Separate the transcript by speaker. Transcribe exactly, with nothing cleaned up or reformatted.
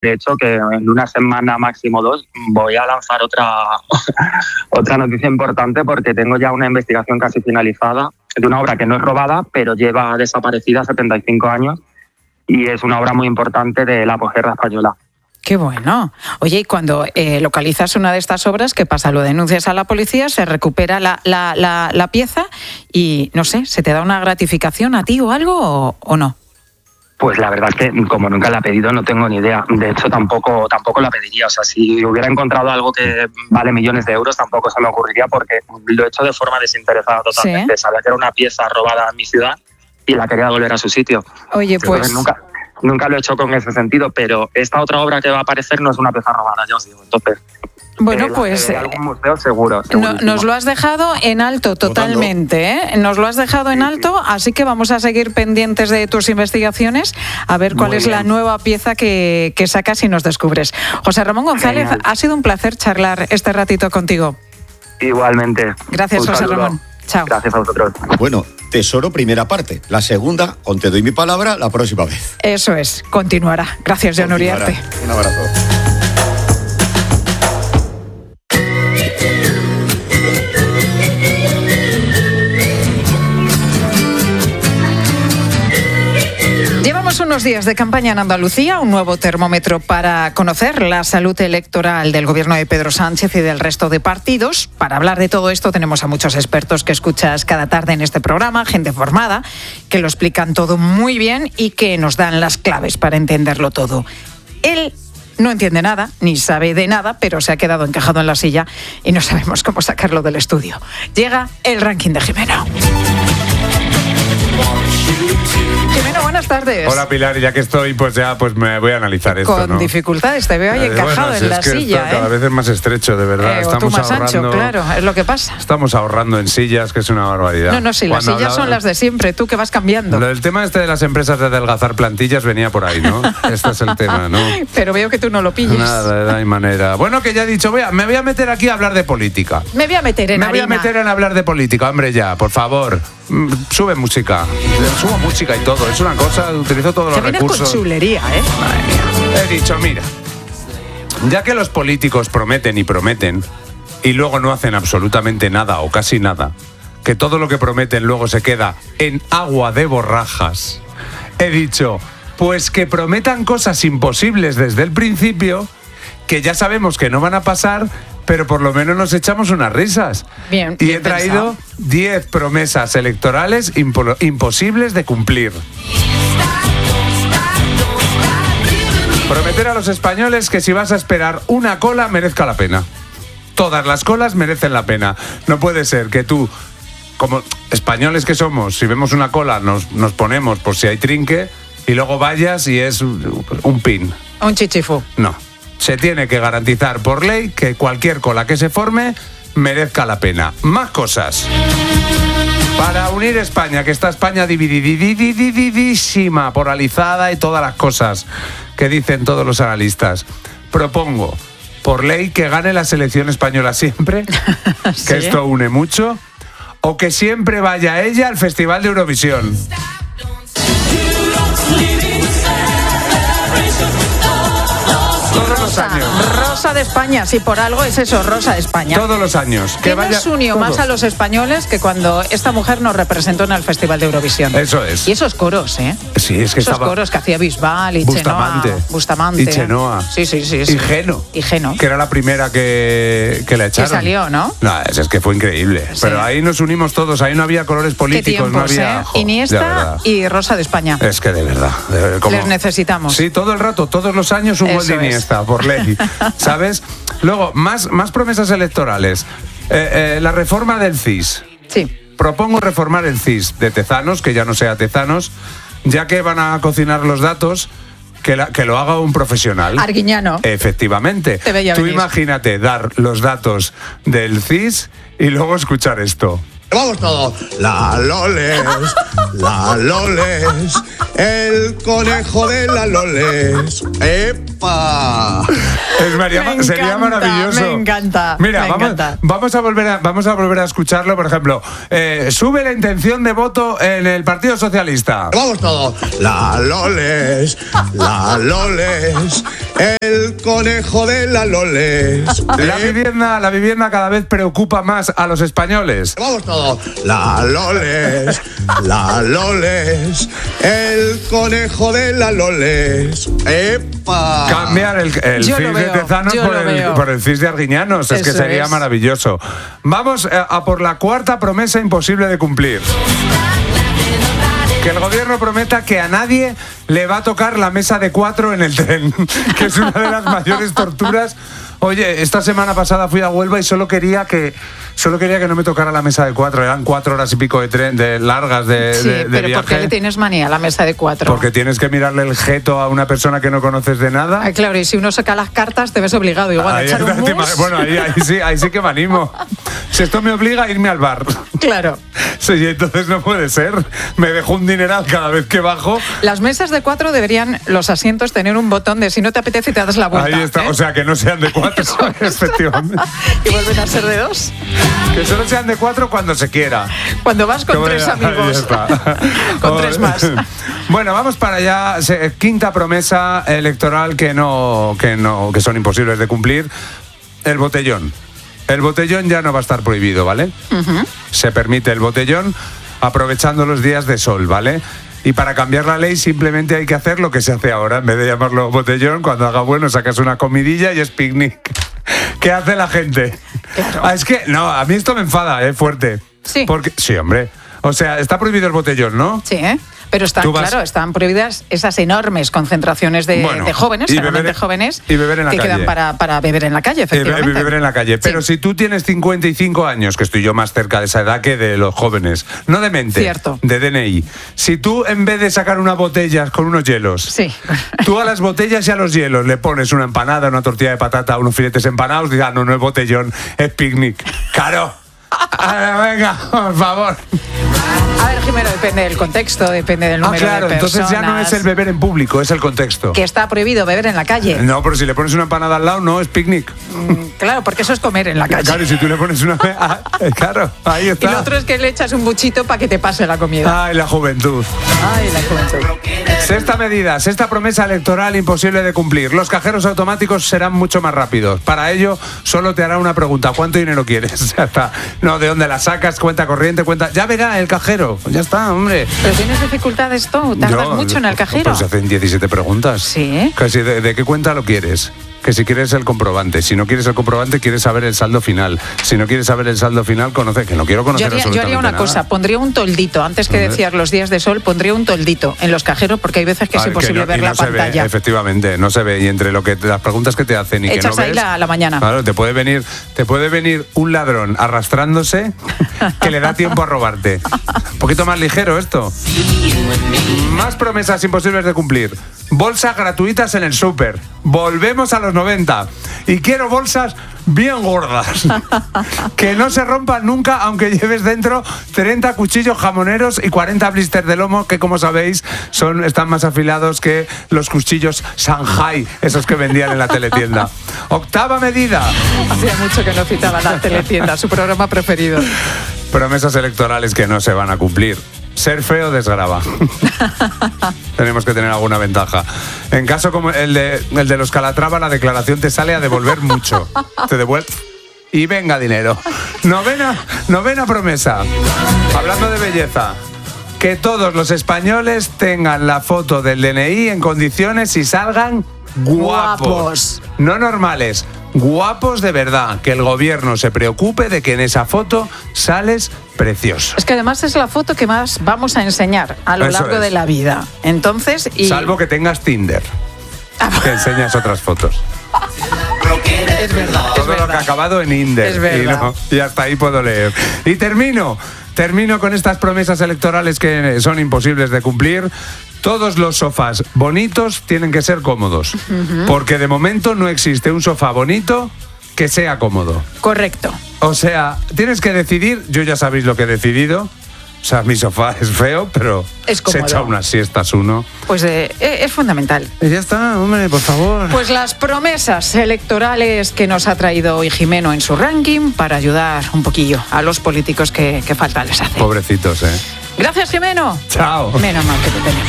Speaker 1: De hecho, que en una semana, máximo dos, voy a lanzar otra, otra noticia importante porque tengo ya una investigación casi finalizada de una obra que no es robada, pero lleva desaparecida setenta y cinco años y es una obra muy importante de la posguerra española.
Speaker 2: ¡Qué bueno! Oye, y cuando eh, localizas una de estas obras, ¿qué pasa? Lo denuncias a la policía, se recupera la, la, la, la pieza y, no sé, ¿se te da una gratificación a ti o algo o, o no?
Speaker 1: Pues la verdad es que como nunca la he pedido no tengo ni idea. De hecho, tampoco tampoco la pediría. O sea, si hubiera encontrado algo que vale millones de euros, tampoco se me ocurriría porque lo he hecho de forma desinteresada totalmente. ¿Sí? Sabía que era una pieza robada en mi ciudad y la quería devolver a su sitio.
Speaker 2: Oye, pues...
Speaker 1: Entonces, nunca... Nunca lo he hecho con ese sentido, pero esta otra obra que va a aparecer no es una pieza robada, ya os digo. Entonces,
Speaker 2: bueno,
Speaker 1: eh,
Speaker 2: pues
Speaker 1: de algún museo seguro.
Speaker 2: No, nos lo has dejado en alto totalmente, ¿eh? Nos lo has dejado en alto, así que vamos a seguir pendientes de tus investigaciones a ver cuál Muy es bien. la nueva pieza que, que sacas y nos descubres. José Ramón González, Genial. ha sido un placer charlar este ratito contigo.
Speaker 1: Igualmente.
Speaker 2: Gracias, José Ramón. Chao.
Speaker 1: Gracias a vosotros.
Speaker 3: Bueno, Tesoro, primera parte. La segunda, con Te doy mi palabra, la próxima vez.
Speaker 2: Eso es, continuará. Gracias, Jon Uriarte.
Speaker 3: Un abrazo.
Speaker 2: Unos días de campaña en Andalucía, un nuevo termómetro para conocer la salud electoral del gobierno de Pedro Sánchez y del resto de partidos. Para hablar de todo esto tenemos a muchos expertos que escuchas cada tarde en este programa, gente formada, que lo explican todo muy bien y que nos dan las claves para entenderlo todo. Él no entiende nada, ni sabe de nada, pero se ha quedado encajado en la silla y no sabemos cómo sacarlo del estudio. Llega el ranking de Jimeno. Jimeno, buenas tardes.
Speaker 4: Hola, Pilar, y ya que estoy, pues ya pues me voy a analizar esto,
Speaker 2: Con
Speaker 4: ¿no?
Speaker 2: dificultades, te veo ahí
Speaker 4: eh,
Speaker 2: encajado
Speaker 4: bueno, si
Speaker 2: en la
Speaker 4: es que
Speaker 2: silla,
Speaker 4: esto
Speaker 2: ¿eh?
Speaker 4: cada vez es más estrecho, de verdad.
Speaker 2: Eh,
Speaker 4: estamos
Speaker 2: o tú más
Speaker 4: ahorrando,
Speaker 2: ancho, claro, es lo que pasa.
Speaker 4: Estamos ahorrando en sillas, que es una barbaridad.
Speaker 2: No, no, sí, las
Speaker 4: Cuando
Speaker 2: sillas
Speaker 4: hablaba...
Speaker 2: son las de siempre, tú que vas cambiando.
Speaker 4: Lo del tema este de las empresas de adelgazar plantillas venía por ahí, ¿no? Este es el tema, ¿no?
Speaker 2: Pero veo que tú no lo pilles.
Speaker 4: Nada, no hay manera. Bueno, que ya he dicho, voy a, me voy a meter aquí a hablar de política.
Speaker 2: Me voy a meter en
Speaker 4: Me
Speaker 2: harina.
Speaker 4: voy a meter en hablar de política, hombre, ya, por favor. Sube música. Subo música y todo. Es una cosa, utilizo todos
Speaker 2: Se
Speaker 4: los recursos.
Speaker 2: Con chulería, ¿eh?
Speaker 4: Madre mía. He dicho, mira, ya que los políticos prometen y prometen y luego no hacen absolutamente nada o casi nada, que todo lo que prometen luego se queda en agua de borrajas, he dicho, pues que prometan cosas imposibles desde el principio, que ya sabemos que no van a pasar, pero por lo menos nos echamos unas risas.
Speaker 2: Bien,
Speaker 4: y
Speaker 2: bien
Speaker 4: he traído diez promesas electorales impo- imposibles de cumplir. Prometer a los españoles que si vas a esperar una cola merezca la pena. Todas las colas merecen la pena. No puede ser que tú, como españoles que somos, si vemos una cola nos, nos ponemos por si hay trinque y luego vayas y es un, un pin.
Speaker 2: Un chichifú.
Speaker 4: No. Se tiene que garantizar por ley que cualquier cola que se forme merezca la pena. Más cosas. Para unir España, que está España divididísima, polarizada y todas las cosas que dicen todos los analistas, propongo por ley que gane la selección española siempre, ¿Sí? que esto une mucho, o que siempre vaya ella al Festival de Eurovisión. Todos los años.
Speaker 2: Rosa de España, sí, por algo es eso, Rosa de España.
Speaker 4: Todos los años.
Speaker 2: Que vaya nos unió todos. Más a los españoles que cuando esta mujer nos representó en el Festival de Eurovisión.
Speaker 4: Eso es.
Speaker 2: Y esos coros, ¿eh?
Speaker 4: Sí, es que
Speaker 2: esos
Speaker 4: estaba...
Speaker 2: coros que hacía Bisbal y
Speaker 4: Bustamante.
Speaker 2: Chenoa. Bustamante.
Speaker 4: Y Chenoa.
Speaker 2: Sí, sí, sí. sí.
Speaker 4: Y Geno.
Speaker 2: Y Geno.
Speaker 4: Que era la primera que, que la echaron.
Speaker 2: Que salió, ¿no?
Speaker 4: No, es, es que fue increíble. Sí. Pero ahí nos unimos todos, ahí no había colores políticos,
Speaker 2: tiempos,
Speaker 4: no había...
Speaker 2: ¿eh? Jo, Iniesta y Rosa de España.
Speaker 4: Es que de verdad. De, como...
Speaker 2: Les necesitamos.
Speaker 4: Sí, todo el rato, todos los años un gol de Iniesta, es. por ley. ¿Sabes? Luego, más, más promesas electorales. Eh, eh, la reforma del C I S.
Speaker 2: Sí.
Speaker 4: Propongo reformar el C I S de Tezanos, que ya no sea Tezanos, ya que van a cocinar los datos, que, la, que lo haga un profesional.
Speaker 2: Arguiñano.
Speaker 4: Efectivamente.
Speaker 2: Te veía
Speaker 4: Tú
Speaker 2: venir.
Speaker 4: imagínate dar los datos del C I S y luego escuchar esto.
Speaker 5: Vamos todos. La Loles, la Loles, el conejo de la Loles. ¡Epa!
Speaker 4: Es Pues María,
Speaker 2: Me
Speaker 4: sería
Speaker 2: encanta,
Speaker 4: maravilloso.
Speaker 2: me encanta,
Speaker 4: Mira,
Speaker 2: me
Speaker 4: vamos,
Speaker 2: encanta.
Speaker 4: vamos a volver a vamos a volver a escucharlo, por ejemplo. Eh, sube la intención de voto en el Partido Socialista.
Speaker 5: Vamos todos. La Loles, la Loles, el conejo de la Loles.
Speaker 4: La
Speaker 5: Eh,
Speaker 4: vivienda, la vivienda cada vez preocupa más a los españoles.
Speaker 5: Vamos todos. La Loles, la Loles, el conejo de la Loles. ¡Epa!
Speaker 4: Cambiar el, el
Speaker 2: Yo
Speaker 4: C I
Speaker 2: lo
Speaker 4: S de
Speaker 2: veo,
Speaker 4: Tezanos
Speaker 2: yo
Speaker 4: por
Speaker 2: lo
Speaker 4: el,
Speaker 2: veo.
Speaker 4: por el C I S de Arguiñanos. Es que
Speaker 2: Eso
Speaker 4: sería
Speaker 2: es.
Speaker 4: maravilloso. Vamos a, a por la cuarta promesa imposible de cumplir. Que el gobierno prometa que a nadie le va a tocar la mesa de cuatro en el tren, que es una de las mayores torturas. Oye, esta semana pasada fui a Huelva y solo quería que solo quería que no me tocara la mesa de cuatro. Eran cuatro horas y pico de tren, de largas de,
Speaker 2: Sí,
Speaker 4: de, de
Speaker 2: pero
Speaker 4: viaje.
Speaker 2: ¿por qué le tienes manía a la mesa de cuatro?
Speaker 4: Porque tienes que mirarle el jeto a una persona que no conoces de nada.
Speaker 2: Ah, claro, y si uno saca las cartas, te ves obligado igual a
Speaker 4: Ahí
Speaker 2: echar
Speaker 4: está,
Speaker 2: un
Speaker 4: te
Speaker 2: mus.
Speaker 4: ima- bueno, ahí, ahí sí, ahí sí que me animo. Si esto me obliga a irme al bar.
Speaker 2: Claro.
Speaker 4: Sí, y entonces no puede ser. Me dejo un dineral cada vez que bajo.
Speaker 2: Las mesas de cuatro deberían los asientos tener un botón de si no te apetece te das la vuelta.
Speaker 4: Ahí está,
Speaker 2: ¿eh?
Speaker 4: o sea, que no sean de cuatro, efectivamente.
Speaker 2: Y vuelven a ser de dos.
Speaker 4: Que solo sean de cuatro cuando se quiera.
Speaker 2: Cuando vas con
Speaker 4: Que
Speaker 2: tres
Speaker 4: vaya, ahí
Speaker 2: amigos.
Speaker 4: está.
Speaker 2: Con tres más.
Speaker 4: Bueno, vamos para allá. Se- Quinta promesa electoral que no, que no, que son imposibles de cumplir. El botellón. El botellón ya no va a estar prohibido, ¿vale? Se permite el botellón aprovechando los días de sol, ¿vale? Y para cambiar la ley simplemente hay que hacer lo que se hace ahora. En vez de llamarlo botellón, cuando haga bueno sacas una comidilla y es picnic. ¿Qué hace la gente?
Speaker 2: Claro.
Speaker 4: Ah, es que, no, a mí esto me enfada, ¿eh? Fuerte.
Speaker 2: Sí.
Speaker 4: Porque, sí, hombre. O sea, está prohibido el botellón, ¿no?
Speaker 2: Sí, ¿eh? Pero están,
Speaker 4: Tú vas-
Speaker 2: claro, están prohibidas esas enormes concentraciones de,
Speaker 4: Bueno,
Speaker 2: de jóvenes,
Speaker 4: y
Speaker 2: generalmente
Speaker 4: beber-
Speaker 2: jóvenes,
Speaker 4: y beber en la
Speaker 2: que
Speaker 4: calle.
Speaker 2: quedan para, para beber en la calle,
Speaker 4: Eh,
Speaker 2: efectivamente.
Speaker 4: beber en la calle. Pero
Speaker 2: Sí.
Speaker 4: si tú tienes cincuenta y cinco años, que estoy yo más cerca de esa edad que de los jóvenes, no de mente,
Speaker 2: Cierto.
Speaker 4: de D N I. Si tú en vez de sacar una botella con unos hielos,
Speaker 2: Sí.
Speaker 4: tú a las botellas y a los hielos le pones una empanada, una tortilla de patata, unos filetes empanados, digas, ah, no, no es botellón, es picnic. ¡Claro! Ah, venga, por favor.
Speaker 2: A ver, Jimeno, depende del contexto, depende del
Speaker 4: Ah,
Speaker 2: número
Speaker 4: claro,
Speaker 2: de personas.
Speaker 4: entonces ya no es el beber en público, es el contexto.
Speaker 2: Que está prohibido beber en la calle.
Speaker 4: No, pero si le pones una empanada al lado, no, es picnic.
Speaker 2: Mm, Claro, porque eso es comer en la calle.
Speaker 4: Claro, y si tú le pones una... Ah, eh, claro, ahí
Speaker 2: Y
Speaker 4: está.
Speaker 2: lo otro es que le echas un buchito para que te pase la comida.
Speaker 4: Ay, la juventud.
Speaker 2: Ay, la juventud.
Speaker 4: Sexta medida, sexta promesa electoral imposible de cumplir. Los cajeros automáticos serán mucho más rápidos. Para ello, solo te hará una pregunta. ¿Cuánto dinero quieres? Ya está. No, ¿de dónde la sacas? Cuenta corriente, cuenta... Ya verá el cajero. Ya está, hombre.
Speaker 2: ¿Pero tienes dificultades tú? ¿Tardas
Speaker 4: Yo-
Speaker 2: mucho en el cajero?
Speaker 4: Pues se hacen diecisiete preguntas.
Speaker 2: Sí.
Speaker 4: Que si de, de qué cuenta lo quieres? Que si quieres el comprobante. Si no quieres el comprobante, quieres saber el saldo final. Si no quieres saber el saldo final, conoce que no quiero
Speaker 2: Yo
Speaker 4: conocer
Speaker 2: haría, yo
Speaker 4: absolutamente
Speaker 2: haría una
Speaker 4: nada.
Speaker 2: cosa, pondría un toldito, antes que
Speaker 4: Hombre.
Speaker 2: decías los días de sol, pondría un toldito en los cajeros porque hay veces que es
Speaker 4: Ah,
Speaker 2: imposible
Speaker 4: no-
Speaker 2: ver
Speaker 4: y
Speaker 2: la
Speaker 4: no se ve,
Speaker 2: pantalla.
Speaker 4: efectivamente, no se ve. Y entre lo que las preguntas que te hacen y que
Speaker 2: Echas
Speaker 4: no
Speaker 2: ahí
Speaker 4: ves,
Speaker 2: la- la mañana.
Speaker 4: Claro, te puede venir, te puede venir un ladrón arrastrándose que le da tiempo a robarte. Un poquito más ligero esto. Más promesas imposibles de cumplir. Bolsas gratuitas en el súper. Volvemos a los noventa. Y quiero bolsas bien gordas. Que no se rompan nunca, aunque lleves dentro treinta cuchillos jamoneros y cuarenta blisters de lomo, que como sabéis son, están más afilados que los cuchillos Shanghai, esos que vendían en la teletienda. Octava medida.
Speaker 2: Hacía mucho que no citaba la teletienda, su programa preferido.
Speaker 4: Promesas electorales que no se van a cumplir. Ser feo desgrava. Tenemos que tener alguna ventaja. En caso como el de, el de los Calatrava, la declaración te sale a devolver mucho. Te devuelve. Y venga dinero. Novena, novena promesa. Hablando de belleza. Que todos los españoles tengan la foto del D N I en condiciones y salgan guapos.
Speaker 2: Guapos.
Speaker 4: No normales. Guapos de verdad. Que el gobierno se preocupe de que en esa foto sales precioso.
Speaker 2: Es que además es la foto que más vamos a enseñar a lo
Speaker 4: Eso
Speaker 2: largo
Speaker 4: es.
Speaker 2: de la vida. Entonces, y
Speaker 4: Salvo que tengas Tinder. Que enseñas otras fotos.
Speaker 2: es verdad, es
Speaker 4: Todo lo que ha
Speaker 2: verdad.
Speaker 4: acabado en Inder.
Speaker 2: Es verdad.
Speaker 4: Y, no, y hasta ahí puedo leer. Y termino. Termino con estas promesas electorales que son imposibles de cumplir. Todos los sofás bonitos tienen que ser cómodos. Porque de momento no existe un sofá bonito que sea cómodo.
Speaker 2: Correcto.
Speaker 4: O sea, tienes que decidir, yo ya sabéis lo que he decidido, O sea, mi sofá es feo, pero
Speaker 2: Es
Speaker 4: se
Speaker 2: cómodo.
Speaker 4: echa unas siestas uno.
Speaker 2: Pues eh, es fundamental.
Speaker 4: Y ya está, hombre, por favor.
Speaker 2: Pues las promesas electorales que nos ha traído hoy Jimeno en su ranking para ayudar un poquillo a los políticos que, que falta les hace.
Speaker 4: Pobrecitos, ¿eh?
Speaker 2: Gracias, Jimeno.
Speaker 4: Chao.
Speaker 2: Menos mal que te tenemos.